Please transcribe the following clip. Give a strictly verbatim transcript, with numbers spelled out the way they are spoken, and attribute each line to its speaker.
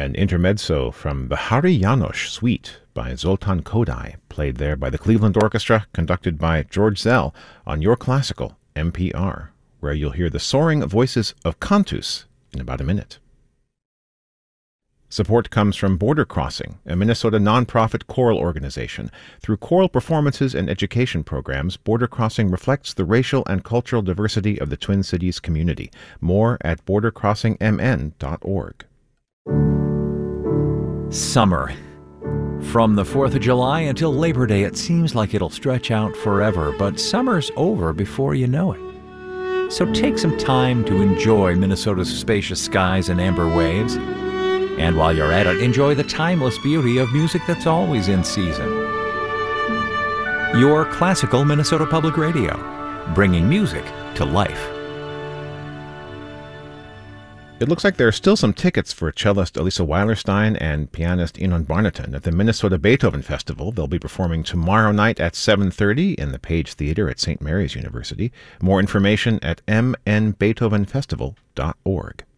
Speaker 1: An intermezzo from the Hari János Suite by Zoltán Kodály, played there by the Cleveland Orchestra, conducted by George Zell on Your Classical N P R, where you'll hear the soaring voices of Cantus in about a minute. Support comes from Border Crossing, a Minnesota nonprofit choral organization. Through choral performances and education programs, Border Crossing reflects the racial and cultural diversity of the Twin Cities community. More at border crossing m n dot org.
Speaker 2: Summer. From the fourth of July until Labor Day, it seems like it'll stretch out forever, but summer's over before you know it. So take some time to enjoy Minnesota's spacious skies and amber waves. And while you're at it, enjoy the timeless beauty of music that's always in season. Your Classical Minnesota Public Radio, bringing music to life.
Speaker 1: It looks like there are still some tickets for cellist Elisa Weilerstein and pianist Enon Barnaton at the Minnesota Beethoven Festival. They'll be performing tomorrow night at seven thirty in the Page Theater at Saint Mary's University. More information at m n beethoven festival dot org.